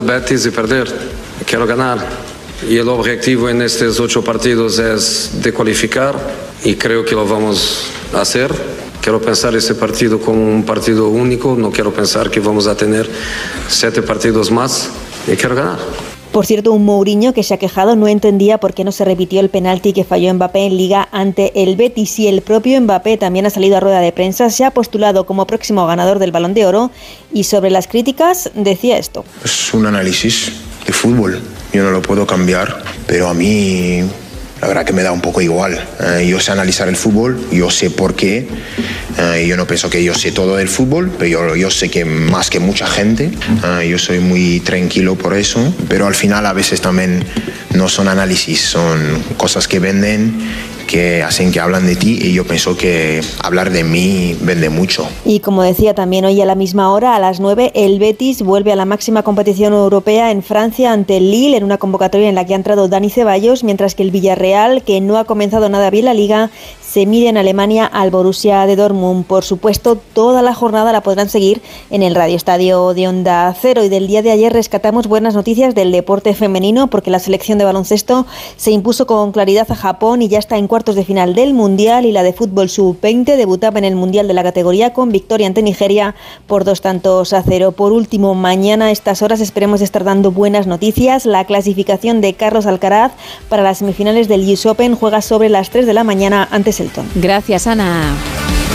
Betis y perder, quiero ganar. Y el objetivo en estos 8 partidos es de cualificar y creo que lo vamos a hacer. Quiero pensar ese partido como un partido único, no quiero pensar que vamos a tener 7 partidos más y quiero ganar. Por cierto, un Mourinho que se ha quejado no entendía por qué no se repitió el penalti que falló Mbappé en Liga ante el Betis, y el propio Mbappé también ha salido a rueda de prensa, se ha postulado como próximo ganador del Balón de Oro y sobre las críticas decía esto. Es un análisis de fútbol, yo no lo puedo cambiar, pero a mí la verdad que me da un poco igual. Yo sé analizar el fútbol, yo sé por qué. Yo no pienso que yo sé todo del fútbol, pero yo sé que más que mucha gente. Yo soy muy tranquilo por eso, pero al final a veces también no son análisis, son cosas que venden, que hacen que hablan de ti, y yo pienso que hablar de mí vende mucho. Y como decía también, hoy a la misma hora, a las 9, el Betis vuelve a la máxima competición europea en Francia ante el Lille, en una convocatoria en la que ha entrado Dani Ceballos, mientras que el Villarreal, que no ha comenzado nada bien la Liga, se mide en Alemania al Borussia de Dortmund. Por supuesto, toda la jornada la podrán seguir en el Radio Estadio de Onda Cero. Y del día de ayer rescatamos buenas noticias del deporte femenino, porque la selección de baloncesto se impuso con claridad a Japón y ya está en cuartos de final del Mundial, y la de fútbol sub-20 debutaba en el Mundial de la categoría con victoria ante Nigeria por 2-0. Por último, mañana a estas horas esperemos estar dando buenas noticias. La clasificación de Carlos Alcaraz para las semifinales del US Open juega sobre las 3 de la mañana ante Selton. Gracias, Ana.